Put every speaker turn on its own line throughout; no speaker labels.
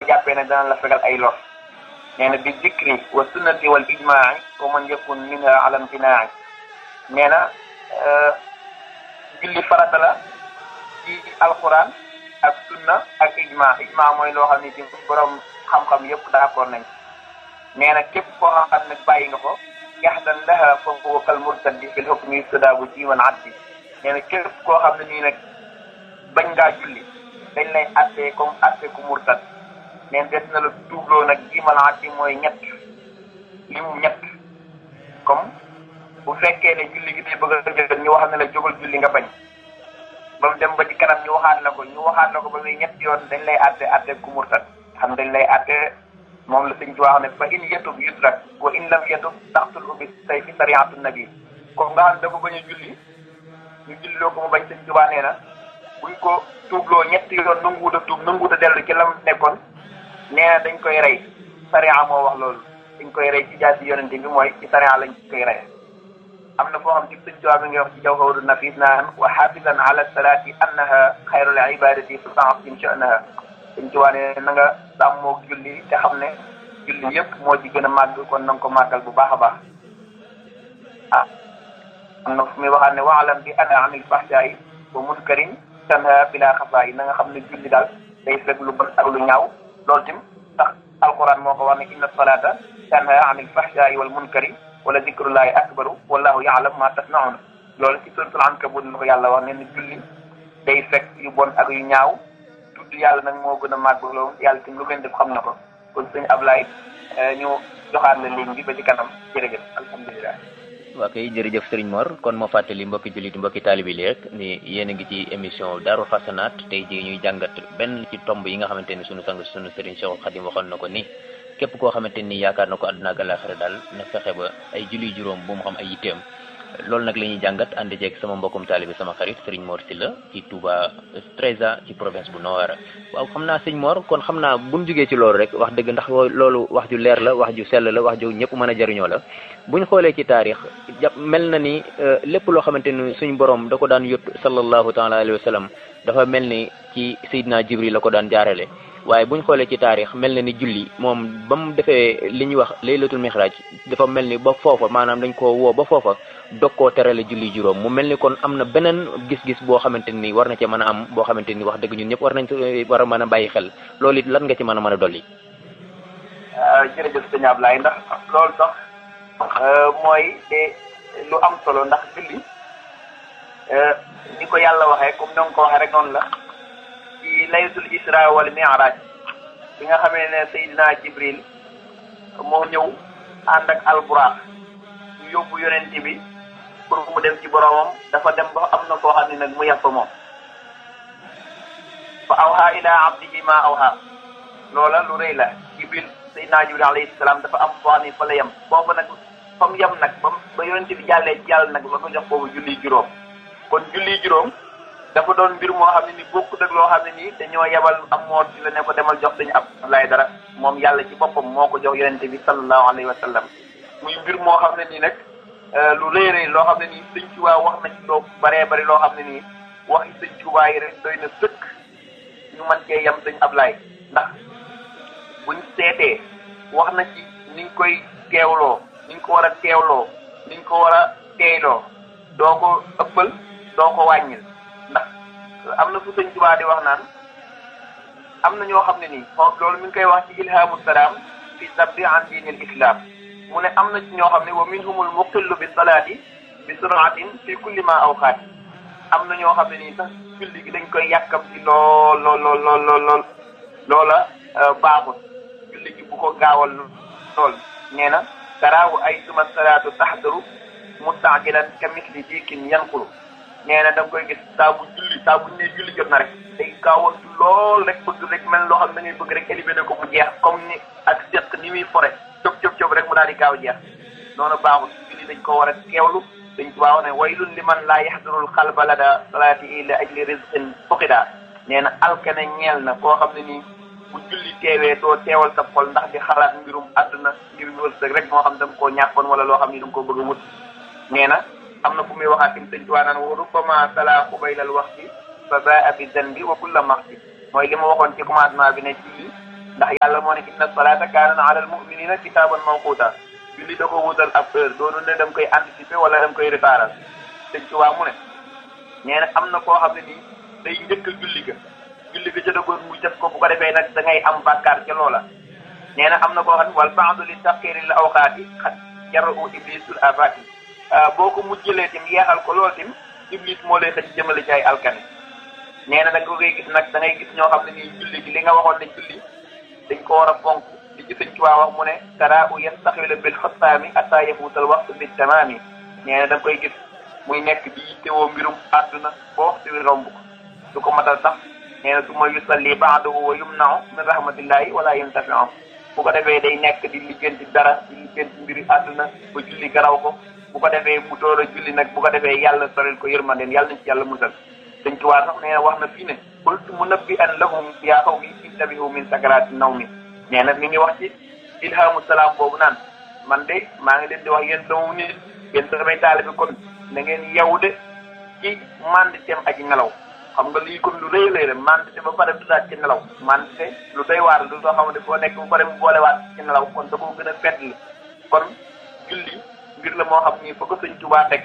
jàppee ne dana la fegal ay lor nee na bi zikri wa sunnati wal ijmaai wa man yakun minha ala imtinaai nee na julli farata la ci alquran ak sunna ak ijma mooy loo xam ne ci borom xam-xam yëpp d'accord nañ nee na képp koo xam ne bàyyi nga ko yaxdan laha fa huwa kal murtaddi fil hukmi yustadaabu ci wan addi nee na képp koo xam ne nii nag bañ ngaa julli dañ lay attee comme attee ku murtad nee na des na la tuubloo nag jiimal addi mooy ñett limu ñett comme bu fekkee ne julli gi day bëgg a jël ñu wax ne la jógal julli nga bañ ba mu dem ba ci kanam ñu waxaat la ko ba muy ñett yoon dañ lay atte ku murtad xam dañ lay atte moom la sëñ ci wax ne fa in yatub yutrak wa in lam yatub taxtul ubbi say fi sariatu nabi comme nga xam dafa bañ a julli ñu julliloo ko mu bañ sëñ Tuubaa nee na buñ ko tuubloo ñetti yoon nanguwut a tuub nanguwut a dellu ci lam nekkoon nee na dañ koy rey sariya moo wax loolu dañ koy rey ci jaasi yonente bi mooy ci sariya lañ koy rey am na foo xam ci sëñ Tuubaa mi ngi wax ci jawharu nafis naan wa xaafizan ala salaati annaha xayrul ibadati fa ta'zim sha'naha sëñ Tuubaa ne na nga sàmmoog julli te xam ne julli yëpp moo ci gën a màgg kon na nga ko màggal bu baax a baax am na fu muy waxaat ne waalam bi ana anil fahsha'i wa munkarin tanha bila xafaayi na nga xam ne julli daal day fekk lu bon ak lu ñaaw loolu tim sax alquran moo ko wax ne inna salata tanha anil fahsha'i wal munkari wala zikrullahi akbaru wallahu ya'lam ma tasna'un loolu ci suratul ankabut la ko yàlla wax ne ni julli day fekk yu bon ak yu ñaaw tudd yàlla nag moo gën a màgg loolu yàlla tim lu ngeen def xam na ko kon sëñ Ablaye ñu joxaat la ligne bi ba ci kanam jërëjëf alhamdulilah.
waa kay jërëjëf Serigne Mor kon ma fàttali mbokki jullit mbokki taalibi li rek ni yéen a ngi ci émission Daaru Xasanaat tey jii ñuy jàngat benn ci tomb yi nga xamante ni sunu sang sunu Serigne Cheikh Khadim waxoon na ko ni képp koo xamante ni yaakaar na ko àdduna ak àllaaxira daal na fexe ba ay julli juróom bu mu xam ay yitteem loolu nag la ñuy jàngat ànd ceeg sama mbokkum taalibi sama xarit Serigne Mor Sylla ci Touba Trésor ci province bu Nord waaw xam naa sëñ Mor kon xam naa buñ jugee ci loolu rek wax dëgg ndax loolu wax ju leer la wax ju sell la wax ju ñëpp mën a jariñoo la buñ xoolee ci taarix mel na ni lépp loo xamante ni suñ borom da ko daan yót sallallahu taala alayhi wa sallam dafa mel ni ci Seydina Jibril la ko daan jaarale waaye buñ xoolee ci taarix mel na ni julli moom ba mu defee li ñuy wax laylatul mihraj dafa mel ni ba foofa maanaam dañ koo woo ba foofa dog koo terale julli juróom mu mel ni kon am na beneen gis-gis boo xamante ni war na cee mën a am boo xamante ni wax dëgg ñun ñëpp war a mën a bàyyi xel loolu it lan nga ci mën a dolli.
jërëjëf sëñ Ablaye ndax loolu sax mooy de lu am solo ndax julli ni ko yàlla waxee comme ni nga ko waxee rek noonu la ci laylatul isra wal mi'raj bi nga xamee ne Seydina Jibril moo ñëw ànd ak alburaax ñu yóbbu yonent bi pour mu dem ci boromam dafa dem ba am na koo xam ne nag mu yàpp moom fa awha ila abdihi ma awha loola lu rëy la Jibril Seydina Jibril alayhi salaam dafa am foo xam ne fa la yem boobu nag fa mu yem nag ba yonent bi jàllee ci yàlla nag la ko jox boobu julli juróom kon julli juróom dafa doon mbir moo xam ne ni bokkut ak loo xam ne nii dañoo yebal am moo ci la ne ko demal jox dañu Abdoulaye dara moom yàlla ci boppam moo ko jox yonente bi sallallahu alayhi wa sallam muy mbir moo xam ne nii nag lu rëy rëy loo xam ne nii sëñ Tuubaa wax na ci loo baree bari loo xam ne nii waxi sëñ Tuubaa yi rek doy na sëkk ñu mën cee yem sëñ Ablaye ndax buñ seetee wax na ci niñ koy teewloo niñ ko war a teewloo niñ ko war a teeyloo doo ko ëppal doo ko wàññil ndax am na fu sëñ Tuubaa di wax naan am na ñoo xam ne nii loolu mi ngi koy wax ci ilhamu salaam fi sabbi an diinil islam mu ne am na ci ñoo xam ne wa minhumul muqillu bi salaati bi suraatin fi kulli ma awqaat am na ñoo xam ne nii sax julli gi dañ koy yàkkam ci lool loola baaxul julli gi bu ko gaawal lool nee na taraawu ay suma salaatu taxdaru mustaajilan ka misli diikin yanqulu nee na da nga koy gis saa bu ne julli jot na rek day gaawantu lool rek bëgg rek mel loo xam ne da ngay bëgg rek éliminer ko mu jeex comme ni ak seq ni muy fore cop rek mu daal di gaaw jeex noonu baaxul julli dañ ko war a teewlu dañ ko wax ne waylun liman laa yaxdurul xalba lada salaati illa ajli rizqin fuqida nee na alkane ñeel na koo xam ne nii bu julli teewee doo teewal sa xol ndax di xalaat mbirum àdduna ngir wërsëg rek moo xam da nga koo ñàkkoon wala loo xam ni da nga koo bëgg a wut nee na am na fu muy waxaat tim sëñ Tuubaa naan wa rubbama sala qubaylal waxti fa baa bi zanbi wa kulla maxti mooy li ma waxoon ci commencement bi ne ci ndax yàlla moo ne inna salata kaana ala al muminina kitaaban mawquta julli da ko wutal ab heure doonu ne dam koy anticiper wala dam koy réparer sëñ Tuubaa mu ne nee na am na koo xam ne nii day njëkk julli ga jotagoon mu def ko bu ko defee nag da ngay am bàkkaar ca loola nee na am na koo xam ne wal ba'du li taxiri l awqaati xat jara'u iblisul afati boo ko mujjëlee tim yeexal ko loolu tim iblis moo lay xëj jëmale ci ay alkane nee na da nga koy gis nag da ngay gis ñoo xam ne nii julli gi li nga waxoon ne julli dañ ko war a fonk li ci sëñ Tuubaa wax mu ne taraahu yastaxilu bil xutaami ataa yafuutal waxtu bi tamaami nee na da nga koy gis muy nekk di yittewoo mbirum àdduna boo waxtu wi romb ko du ko matal sax nee na summa yusalli ba'dahu wa yumna'u min rahmatillahi wala yantafi'u bu ko defee day nekk di lijjanti dara di lijjanti mbiri àdduna ba julli garaw ko bu ko defee mu door a julli nag bu ko defee yàlla soril ko yërmandeen yàlla nañ ci yàlla musal sëñ Tuubaa sax nee na wax na fii ne qultu munabbi'an lahum yaa qawmi intabihu min sakaraati nawmi nee na mi ngi wax ci ilhamu salaam boobu naan man de maa ngi leen di wax yéen sama nit yéen samay taalibe kon na ngeen yeewu de ci manditeem aji nelaw xam nga lii kon lu rëy lay rek mandite ba pare dudaat ci nelaw mandite lu doy waar lu soo xamante foo nekk bu pare mu boolewaat ci nelaw kon da koo gën a fetli kon julli mbir la moo xam ni fa ko sëñ Tuubaa teg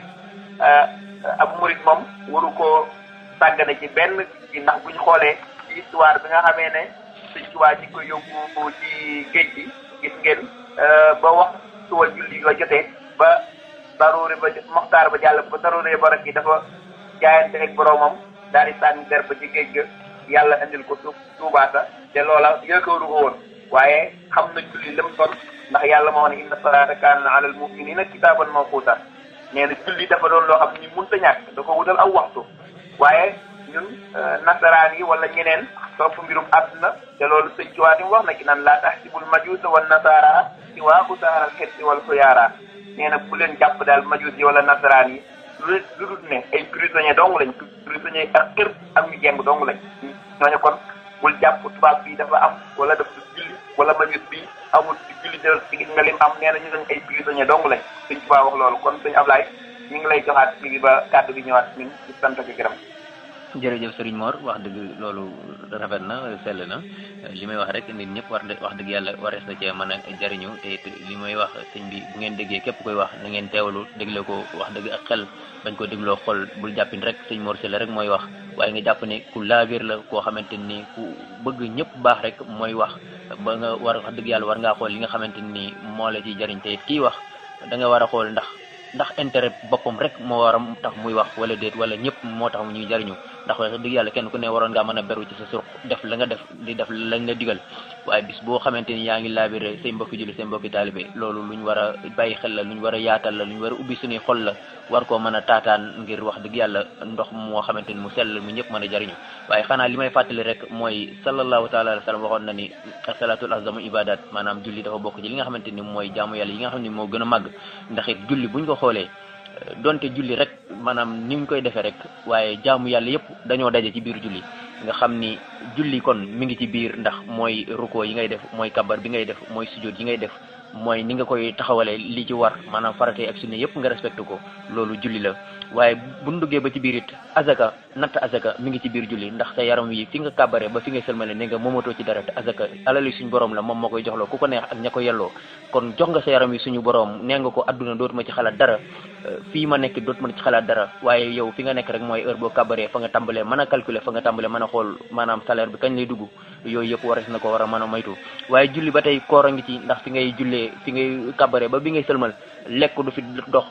ab murit moom waru koo sàggane ci benn ci ndax buñ xoolee ci histoire bi nga xamee ne sëñ Tuubaa ci ko yóbbu ci géej gi gis ngeen ba wax suwa julli la jotee ba daruuri ba moxtaar ba jàll ba daruuri ba rek yi dafa jaayante ak boroomam daal di sànni der ba ci géej ga yàlla indil ko suuf tuubaata te loola yaakaaru ko woon waaye xam na julli lam doon ndax yàlla moo ne inna salaata kaana ala al muminina kitaaban mawquuta nee na julli dafa doon loo xam ni mënta ñàkk da ko wutal aw waxtu waaye ñun nasaraan yi wala ñeneen topp mbirum àdduna te loolu sëñ Tuubaa ni wax na ki naan laa tahsibul majuusa wan nasaara si waa usaaral xetti wal xuyaara nee na bu leen jàpp daal majuus yi wala nasaraan yi lu dul ne ay prisonnier dong lañ prisonnier ak kër ak ñu jeng dong lañ ñooñu kon bul jàpp tubaab bi dafa am wala dafa julli wala majuus bi amul ci julli te ci gis nga lim am nee na ñu dañ ay prisonnier dong lañ sëñ Tuubaa wax loolu kon sëñ Ablaye ñu ngi lay joxaat ci ba kàddu gi ñëwaat ñun ci sant ak gërëm.
jërëjëf Serigne Mor wax dëgg loolu rafet na sell na li may wax rek nit ñëpp wax dëgg yàlla warees na cee mën a jariñu te li may wax sëñ bi bu ngeen déggee képp koy wax na ngeen teewlu dégle ko wax dëgg ak xel bañ ko dégloo xol bul jàppin rek sëñ Mor Sylla rek mooy wax waaye nga jàpp ne ku laabir la koo xamante ni ku bëgg ñëpp baax rek mooy wax ba nga war wax dëgg yàlla war ngaa xool li nga xamante ni moo la ciy jariñ te kii wax da nga war a xool ndax intérêt boppam rek moo war a tax muy wax wala déet wala ñëpp moo tax ñuy jariñu ndax wax dëgg yàlla kenn ku ne waroon ngaa mën a beru ci sa surq def la nga def di def lañ la digal waaye bis boo xamante ni yaa ngi laabire say mbokki julli say mbokki taalibe loolu lu ñu war a bàyyi xel la lu ñu war a yaatal la lu ñu war a ubbi suñuy xol la war koo mën a taataan ngir wax dëgg yàlla ndox moo xamante ni mu sell mu ñëpp mën a jariñu waaye xanaa li may fàttali rek mooy sallallahu taala alayhi wa sallam waxoon na ni asalatul azamu ibadat maanaam julli dafa bokk ci li nga xamante ni mooy jaamu yàlla yi nga xam ne moo gën a màgg ndax it julli buñ ko xoolee donte julli rek maanaam ni ñu koy defee rek waaye jaamu yàlla yëpp dañoo daje ci biir julli nga xam ni julli kon mi ngi ci biir ndax mooy ruko yi ngay def mooy kabar bi ngay def mooy sujjóot yi ngay def mooy ni nga koy taxawalee li ci war maanaam farate ak sunna yëpp nga respecté ko loolu julli la waaye bu ñu duggee ba ci biir it azaka natt azaka mi ngi ci biir julli ndax sa yaram wi fi nga kàbbare ba fi nga sëlmale ne nga moomatoo ci dara te azaka alali suñu borom la moom moo koy joxloo ku ko neex ak ña ko yelloo kon jox nga sa yaram wi suñu borom nee nga ko adduna dootuma ci xalaat dara fii ma nekk dootuma ci xalaat dara waaye yow fi nga nekk rek mooy heure boo kàbbaree fa nga tàmbalee mën a calculer fa nga tàmbalee mën a xool maanaam salaire bi kañ lay dugg yooyu yëpp waras na ko war a mën a moytu waaye julli ba tey koor a ngi ci ndax fi ngay jullee fi ngay kàbbaree ba bi ngay sëlmal lekk du fi dox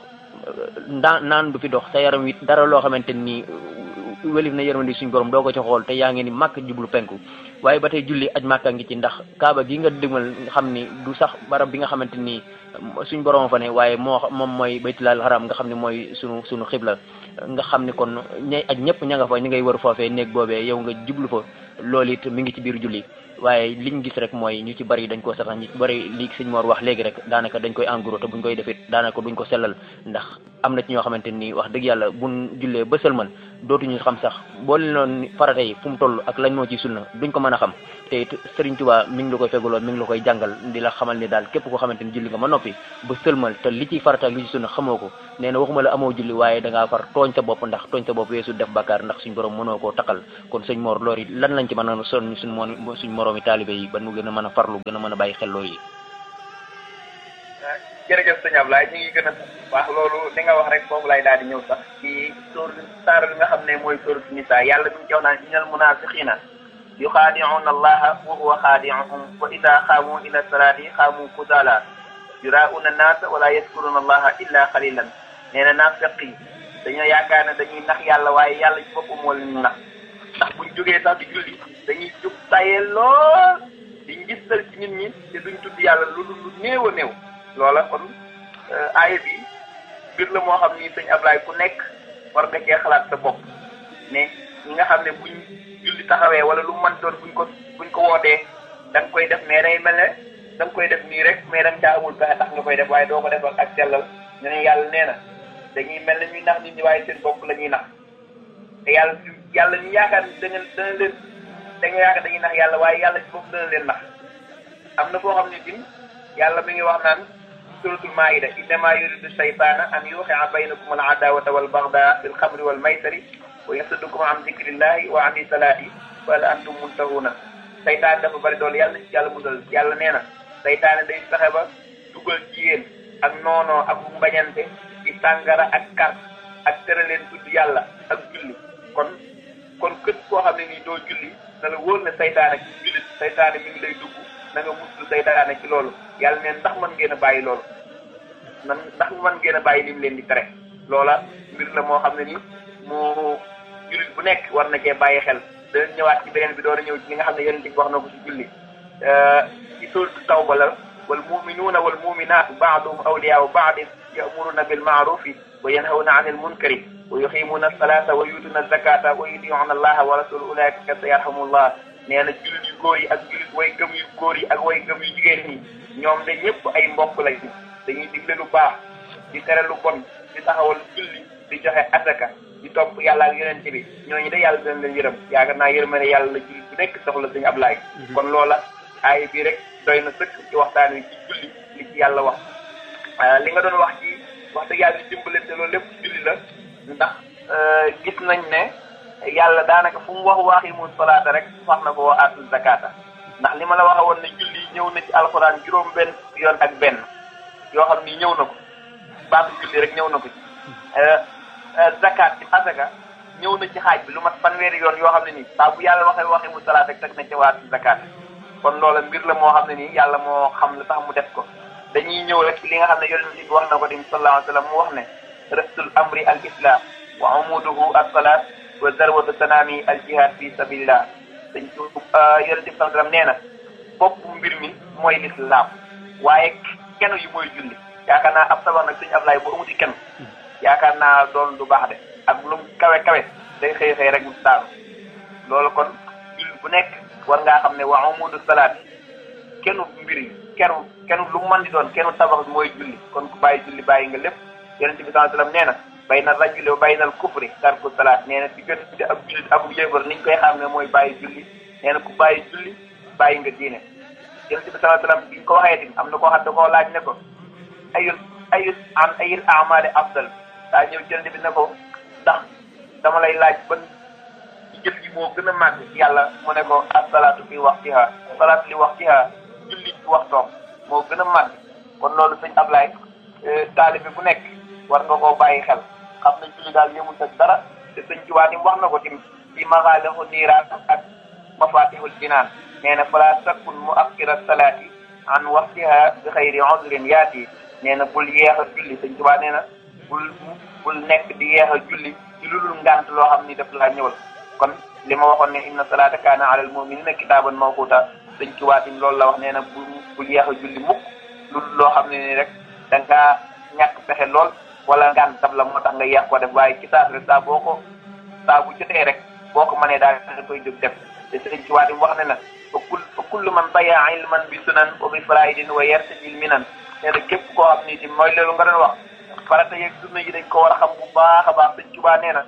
naan du fi dox sa yaram wi dara loo xamante ni welif na yërmandi suñu borom doo ko ci xool te yaa ngi ni màkk jublu penku waaye ba tey julli aj màkka ngi ci ndax kaaba gi nga dëgmal nga xam ni du sax barab bi nga xamante ni suñ borom fa ne waaye moom mooy baytulal haram nga xam ne mooy sunu xibla nga xam ni kon ñay aj ñëpp ña nga fa ñi ngay wër foofee néeg boobee yow nga jublu fa loolu it mi ngi ci biir julli waaye liñ gis rek mooy ñu ci bari dañ koo satax ñu ci bari li sëñ Mor wax léegi rek daanaka dañ koy engros te buñ koy defit daanaka duñ ko sellal ndax am na ci ñoo xamante ni wax dëgg yàlla buñ jullee ba sëlmal dootuñu xam sax boo leen noon farata yi fu mu toll ak lañ moo ci sunna duñ ko mën a xam te it Serigne Touba mi ngi la koy fegaloo mi ngi la koy jàngal di la xamal ni daal képp koo xamante ni julli nga ma noppi ba sëlmal te li ciy farata ak li ci sunna xamoo ko nee na waxuma la amoo julli waaye da ngaa far tooñ sa bopp ndax tooñ sa bopp weesu def bakkaar ndax suñ borom mënoo koo taqal kon sëñ Mor loolu lan lañ ci mën a sonn suñ moroomi taalibe yi ba nu gën a mën a farlu gën a mën a bàyyi xel loolu yi.
jërëjëf sëñ Ablaye ñu ngi gën a wax loolu li nga wax rek foofu lay daal di ñëw sax ci saar bi nga xam ne mooy suuratu Nisaa yàlla bi ñu jox naan innal munaafiqiina yuxaadi'uuna allaha wa huwa xaadi'uhum wa idaa qaamu ila salaati qaamu kusaala yuraa'uuna naasa wa laa yazkuruuna allaha illa qaliilan nee na naafiq yi dañoo yaakaar ne dañuy nax yàlla waaye yàlla ci boppam moo leen nax ndax buñ jógee sax di julli dañuy jóg tayee lool di ngistal ci nit ñi te duñ tudd yàlla lu néew a néew loola kon aaya bi mbir la moo xam ni sëñ Ablaye ku nekk war nga cee xalaat sa bopp ne ñi nga xam ne buñ julli taxawee wala lu mën doon buñ ko wootee da nga koy def mais day mel ne da nga koy def nii rek mais da nga caa amul pexe tax nga koy def waaye doo ko def ak sellal ñu ne yàlla nee na dañuy mel ne ñuy nax nit ñi waaye seen bopp la ñuy nax te yàlla ñu yaakaar dañoo yaakaar dañuy nax yàlla waaye yàlla ci bopp dana leen nax am na foo xam ne din yàlla mi ngi wax naan suratul maida innama yuridu shaytaana an yuqi'a baynakum al adawata wal bagdaa fil xamri wal maysari wa yasuddukum an zikrillahi wa ani salaati fa hal antum muntahuna saytaan dafa bari doole yàlla ci yàlla musal yàlla nee na saytaane day fexe ba dugal ci yéen ak noonoo ak mbañante ci sàngara ak kar ak tere leen tudd yàlla ak julli kon kët koo xam ne nii doo julli na la wóor ne saytaane ci jullit saytaane mi ngi lay dugg na nga muslu saytaane ci loolu yàlla neen ndax mën ngeen a bàyyi loolu ndax mën ngeen a bàyyi lim leen di tere loola mbir la moo xam ne ni mu jullit bu nekk war na cee bàyyi xel dana ñëwaat ci beneen bi door a ñëw ci li nga xam ne yonent bi wax na ko ci julli ci suuratu Tawba la wal muminuuna wal muminaatu baaduhum awliyaau baadin ya'muruna bil maarufi wa yanhawna anil munkari wa yuqimuuna as-salaata wa yu'tuuna az-zakaata wa yutii'uuna allaha wa rasulahu ulaa'ika sayarhamuhumullah nee na jullit yu góor yi ak jullit way gëm yu góor yi ak way gëm yu jigéen ñi ñoom de ñëpp ay mbokk lañ dañuy digle lu baax di tere lu bon di taxawal julli di joxe asaka di topp yàlla ak yonent bi ñooñu de yàlla dina leen yërëm yaakaar naa yërmande yàlla la jullit bu nekk soxla sëñ Ablaye kon loola aay bii rek doy na sëkk ci waxtaan wi ci julli li ci yàlla wax li nga doon wax ci wax dëgg yàlla di dimbalante loolu lépp julli la ndax gis nañ ne yàlla daanaka fu mu wax waaqimu salaata rek wax na ko wa aatu zakata ndax li ma la waxe woon ne julli ñëw na ci alxuraan juróom benn yoon ak benn yoo xam ni ñëw na ko baatu julli rek ñëw na ko ci zakat ci asaka ñëw na ci xaaj bi lu mat fanweeri yoon yoo xam ne nii saa bu yàlla waxee waaqimu salaata rek teg na ci waatu zakat kon loola mbir la moo xam ne nii yàlla moo xam la tax mu def ko dañuy ñëw rek li nga xam ne yonent bi wax na ko tim sallallahu alayhi wa sallam mu wax ne rasul amri al islam wa amuduhu as-salat wa zarwatu sanami al jihad fi sabilillah dañ yonent bi sallallahu alayhi wa sallam nee na bopp mbir mi mooy lislaam waaye kenn yi mooy julli yaakaar naa ab sabar nag suñu Ablaye bu amuti kenn yaakaar naa doon du baax de ak lu kawe day xëy rek mu daanu loolu kon julli bu nekk war ngaa xam ne wa amudu salaat kennu mbir yi kennu lu mën di doon kennu tabax bi mooy julli kon ku bàyyi julli bàyyi nga lépp yonent bi sallallahu alayhi wa sallam nee na bayna rajuli wa baynal kufri tarku salaat nee na diggante ab jullit ab yéefar niñ koy xam ne mooy bàyyi julli nee na ku bàyyi julli bàyyi nga diine yonent bi sallallahu alayhi wa sallam biñ ko waxee tim am na koo xam da koo laaj ne ko ayil a'maali afdal daa ñëw yonent bi ne ko ndax dama lay laaj ban jëf ji moo gën a màgg yàlla mu ne ko as-salaatu fi waqtiha salaatu li waqtiha julli ci waxtoom moo gën a màgg kon loolu sëñ Ablaye taalibe bu nekk war nga koo bàyyi xel xam ne julli daal yëmul sa dara te sëñ Tuubaa tim wax na ko tim ci Maghâliqu Niiraan ak Mafaatihul Jinaan nee na falaa takun mu'akhkhira salaati an waqtiha bi xayri udrin yaati nee na bul yeex a julli sëñ Tuubaa nee na bul nekk di yeex a julli ci lu dul ngànt loo xam ni daf laa ñëwal kon li ma waxoon ne inna salaata kaana alal mu'miniina kitaaban mawquuta sëñ Tuubaa tim loolu la wax nee na bul yeex a julli mukk lu dul loo xam ne ni rek da nga ñàkk pexe lool wala ngànt daf la moo tax nga yeex ko def waaye ci saas rek saa bu jotee rek boo ko mënee daal da koy jóg def te sëñ Tuubaa tim wax ne na fa kullu man daya ilman bi sunan wa bi faraidin wa yartajil minan nee na képp koo xam ni tim mooy loolu nga doon wax farata yeeg sunna yi dañ ko war a xam bu baax a baax sëñ Tuubaa nee na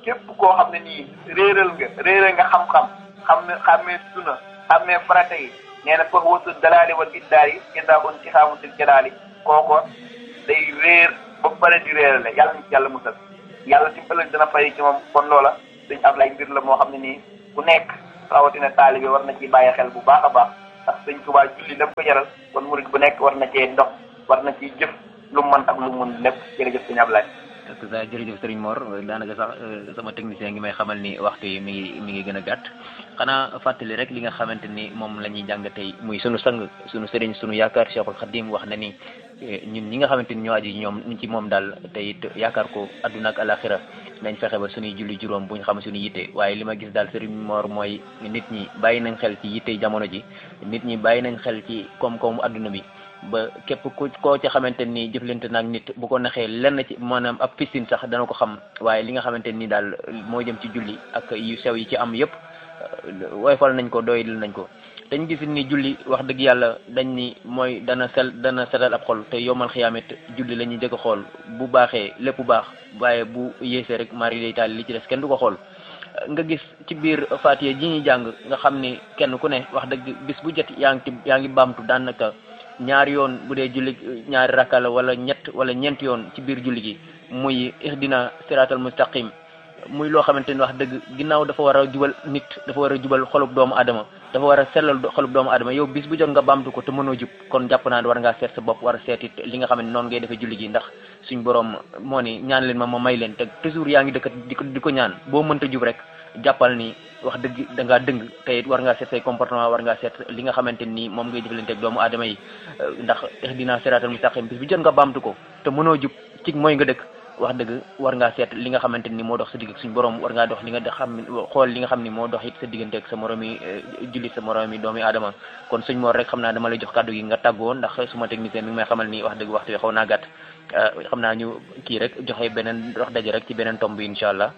képp koo xam ne nii réeral nga xam-xam xammee suna xammee farata yi nee na foofu wasu dalaali wal iddaar yi iddaa on ci xaamusil jalaali kooko day réer ba pare di réerale yàlla ñu ci yàlla musal yàlla ci ëllëg dina fay ci moom kon loola dañ am lay mbir la moo xam ne nii ku nekk rawatina taalibe war na ci bàyyi xel bu baax a baax ndax sëñ Tuubaa julli la ko jaral kon murid bu nekk war na cee ndox war na ciy jëf lu mu mën ak lu mu mën lépp jërëjëf sëñ Ablaye.
jërëjëf Serigne Mor daanaka sax sama technicien ngi may xamal ni waxtu yi mi ngi gën a gàtt xanaa fàttali rek li nga xamante ni moom la ñuy jàng tey muy sunu sang sunu Serigne sunu yaakaar Cheikhul Khadim wax na ni ñun ñi nga xamante ni ñoo aji ñoom ci moom daal te it yaakaar ko adduna ak alaxira nañ fexe ba suñuy julli juróom buñ xam suñu yitte waaye li ma gis daal Serigne Mor mooy nit ñi bàyyi nañ xel ci yitte jamono ji nit ñi bàyyi nañ xel ci koom-koomu adduna bi ba képp koo ci xamante ni jëflante naag nit bu ko naxee lenn ci maanaam ab piscine sax dana ko xam waaye li nga xamante ni daal moo jëm ci julli ak yu sew yi ci am yëpp woyfal nañ ko doyil nañ ko dañ gis ni julli wax dëgg yàlla dañ ni mooy dana setal ab xol te yomal xiyaamit julli la ñuy jëkk xool bu baaxee lépp baax waaye bu yéesee rek mari day taal li ci des kenn du ko xool nga gis ci biir Faatiha ji ñuy jàng nga xam ni kenn ku ne wax dëgg bis bu jot yaa ngi baamtu daanaka ñaari yoon bu dee julli ñaari rakka la wala ñett wala ñeent yoon ci biir julli gi muy ihdina siratal mustaqim muy loo xamante ni wax dëgg ginnaaw dafa war a jubal nit dafa war a jubal xolub doomu adama dafa war a sellal xolub doomu adama yow bis bu jot nga baamtu ko te mënoo jub kon jàpp naa ne war ngaa seet sa bopp war a seetit li nga xam ne noonu ngay defee julli gi ndax suñ borom moo ni ñaan leen ma may leen te toujours yaa ngi dëkkat di ko ñaan boo mënta jub rek jàppal ni wax dëgg da ngaa dëng te it war ngaa seet say comportement war ngaa seet li nga xamante ni moom ngay jëflante ak doomu aadama yi ndax ihdina siratal mustaqim bis bu jot nga baamtu ko te mënoo jub ci mooy nga dëkk wax dëgg war ngaa seet li nga xamante ni moo dox sa digg ak suñu borom war ngaa dox li nga xam xool li nga xam ni moo dox it sa diggante ak sa moromi julli sa moromi doomi aadama kon suñ Mor rek xam naa dama lay jox kàddu gi nga tàggoo ndax suma technicien mi ngi may xamal ni wax dëgg waxtu wi xaw naa gàtt xam naa ñu kii rek joxe beneen dox daje rek ci beneen tomb bi incha allah.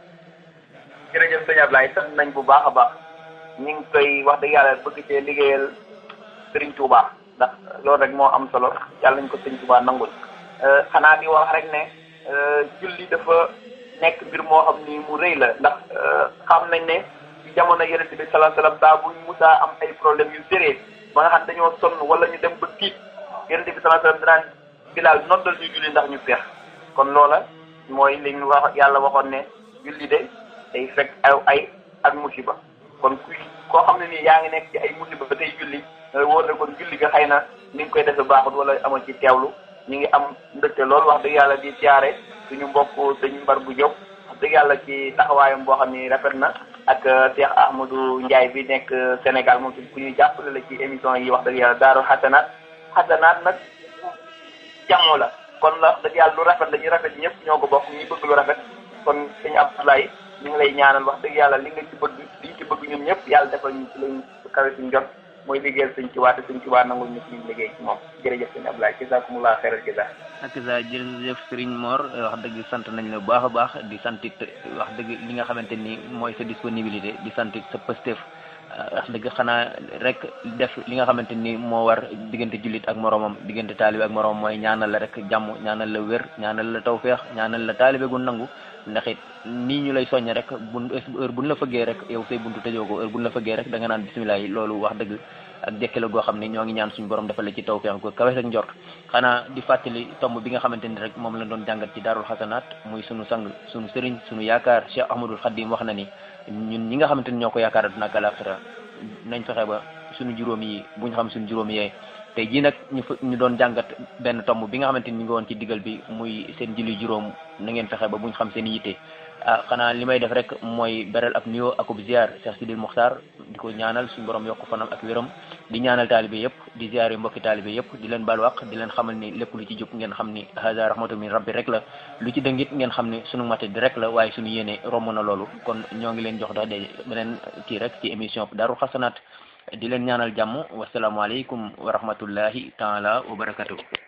jërëjëf sëñ Ablaye sant nañ bu baax a baax ñu ngi koy wax dëgg yàlla bëgg cee liggéeyal Serigne Touba ndax loolu rek moo am solo yàlla nañ ko Serigne Touba nangul xanaa di wax rek ne julli dafa nekk mbir moo xam ni mu rëy la ndax xam nañ ne ci jamono Yonent bi sallallahu alayhi wasallam saa buñ musaa am ay problème yu sérieux ba nga xam dañoo sonn wala ñu dem ba tiit Yonent bi sallallahu alayhi wasallam dinaan Bilaal noddal ñu julli ndax ñu feex kon loola mooy li ñu wax yàlla waxoon ne julli de day fekk ay ak musiba kon koo xam ne nii yaa ngi nekk ci ay musiba ba tey julli wóor na kon julli ga xëy na ni nga koy defe baaxut wala amal ci teewlu ñu ngi am mbégte loolu wax dëgg yàlla di siyaare suñu mbokk sëñ Mbar bu Diop wax dëgg yàlla ci taxawaayam boo xam ni rafet na ak Cheikh Ahmadou Ndiaye bi nekk Sénégal moom ku ñuy jàppale la ci émission yi wax dëgg yàlla Daaru Xasanaat nag jamoo la kon la wax dëgg yàlla lu rafet la ñu rafet ñëpp ñoo ko bokk ñi bëgg lu rafet kon sëñ Abdoulaye ñu ngi lay ñaanal wax dëgg yàlla li nga ci bëgg liñ ci bëgg ñun ñëpp yàlla defal ñu ci lañ kawe suñ jot mooy liggéeyal sëñ Tuubaa te sëñ Tuubaa nangul ñu suñu liggéey ci moom jërëjëf sëñ Abdoulaye jazakumullah xayral jaza
ak sa jërëjëf Serigne Mor wax dëgg sant nañ la bu baax a baax di santit wax dëgg li nga xamante ni mooy sa disponibilité di santit sa pëstef wax dëgg xanaa rek def li nga xamante ni moo war diggante jullit ak moromam diggante taalibe ak moromam mooy ñaanal la rek jàmm ñaanal la wér ñaanal la tawfeex ñaanal la taalibe gu nangu ndax it nii ñu lay soññ rek heure buñ la fëggee rek yow say buntu tëjoo ko heure buñ la fëggee rek da nga naan bisimilah yi loolu wax dëgg ak jekki la goo xam ne ñoo ngi ñaan suñu borom dafa la ci tawfeex ko kawe ak njort xanaa di fàttali tomb bi nga xamante ni rek moom la doon jàngat ci Daarul Xasanaat muy sunu sang sunu sëriñ sunu yaakaar Cheikh Ahmadul Khadim wax na ni ñun ñi nga xamante ni ñoo ko yaakaar aduna ak alaxira nañ fexe ba suñu juróom yi buñ xam suñu juróom yee tey jii nag ñu doon jàngat benn tomb bi nga xamante ni ñu ngi woon ci digal bi muy seen julli juróom na ngeen fexe ba buñ xam seen yitte xanaa li may def rek mooy beral ab nuyoo akub ziar Cheikh Sidil Mokhtar di ko ñaanal suñu borom yokk fanam ak wéram di ñaanal taalibe yëpp di ziare mbokki taalibe yëpp di leen baal waq di leen xamal ni lépp lu ci jub ngeen xam ni hada rahmatu min rabbi rek la lu ci dëngit ngeen xam ni suñu mate di rek la waaye suñu yéene romb na loolu kon ñoo ngi leen jox dox de beneen kii rek ci émission Daarul Xasanaat di leen ñaanal jàmm wasalaamualeykum wa rahmatullahi taala wa barakatuh